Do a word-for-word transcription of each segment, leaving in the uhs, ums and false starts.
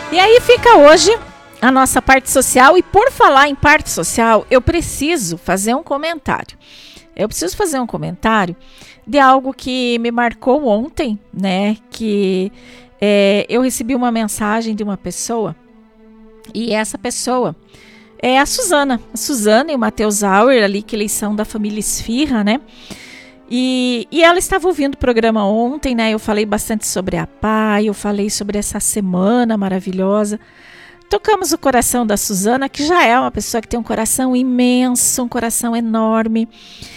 E aí fica hoje a nossa parte social. E por falar em parte social, eu preciso fazer um comentário. Eu preciso fazer um comentário de algo que me marcou ontem, né? Que é, eu recebi uma mensagem de uma pessoa. E essa pessoa é a Suzana. A Suzana e o Matheus Auer, ali, que eles são da família Esfirra, né? E, e ela estava ouvindo o programa ontem, né? Eu falei bastante sobre a Pai, eu falei sobre essa semana maravilhosa. Tocamos o coração da Suzana, que já é uma pessoa que tem um coração imenso, um coração enorme.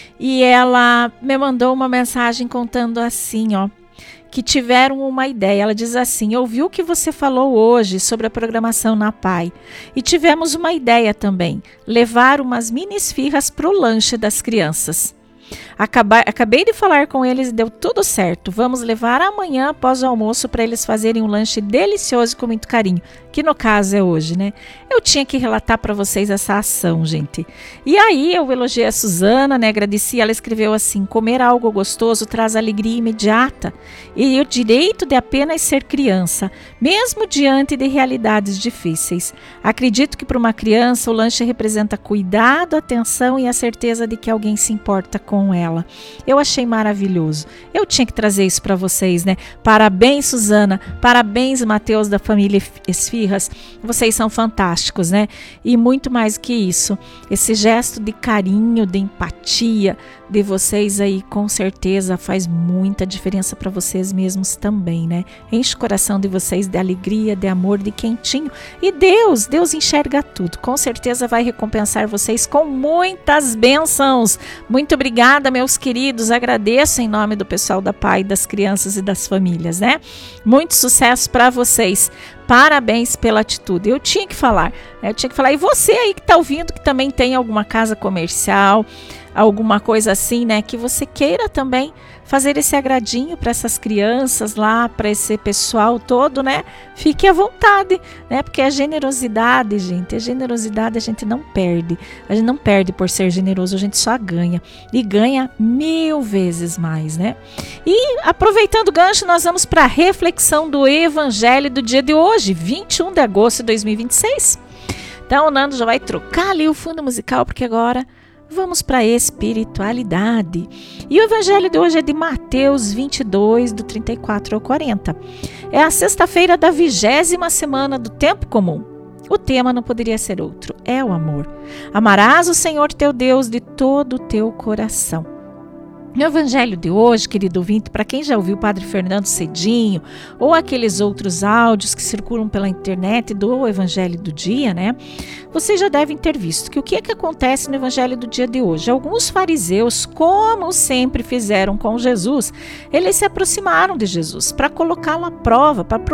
E ela me mandou uma mensagem contando assim, ó, que tiveram uma ideia. Ela diz assim: eu ouvi o que você falou hoje sobre a programação na Pai. E tivemos uma ideia também, levar umas mini esfirras para o lanche das crianças. Acabei, acabei de falar com eles e deu tudo certo. Vamos levar amanhã após o almoço para eles fazerem um lanche delicioso com muito carinho, que no caso é hoje, né? Eu tinha que relatar para vocês essa ação, gente. E aí eu elogiei a Suzana, né? Agradeci. Ela escreveu assim: comer algo gostoso traz alegria imediata e o direito de apenas ser criança, mesmo diante de realidades difíceis. Acredito que para uma criança o lanche representa cuidado, atenção e a certeza de que alguém se importa com ela. Eu achei maravilhoso. Eu tinha que trazer isso para vocês, né? Parabéns, Suzana. Parabéns, Matheus, da família Esfirras. Vocês são fantásticos, né? E muito mais que isso, esse gesto de carinho, de empatia de vocês aí, com certeza faz muita diferença para vocês mesmos também, né? Enche o coração de vocês de alegria, de amor, de quentinho. E Deus, Deus enxerga tudo. Com certeza vai recompensar vocês com muitas bênçãos. Muito obrigada, meus queridos. Agradeço em nome do pessoal da Pai, das crianças e das famílias, né? Muito sucesso para vocês. Parabéns pela atitude. Eu tinha que falar, né? Eu tinha que falar. E você aí que está ouvindo, que também tem alguma casa comercial, alguma coisa assim, né? Que você queira também fazer esse agradinho para essas crianças lá, para esse pessoal todo, né? Fique à vontade, né? Porque a generosidade, gente, a generosidade a gente não perde. A gente não perde por ser generoso, a gente só ganha. E ganha mil vezes mais, né? E aproveitando o gancho, nós vamos para a reflexão do Evangelho do dia de hoje, vinte e um de agosto de dois mil e vinte e seis. Então o Nando já vai trocar ali o fundo musical, porque agora vamos para a espiritualidade. E o evangelho de hoje é de Mateus vinte e dois, do trinta e quatro ao quarenta. É a sexta-feira da vigésima semana do tempo comum. O tema não poderia ser outro, é o amor. Amarás o Senhor teu Deus de todo o teu coração. No evangelho de hoje, querido ouvinte, para quem já ouviu o Padre Fernando Cedinho ou aqueles outros áudios que circulam pela internet do evangelho do dia, né? Vocês já devem ter visto que o que é que acontece no evangelho do dia de hoje? Alguns fariseus, como sempre fizeram com Jesus, eles se aproximaram de Jesus para colocá-lo à prova, para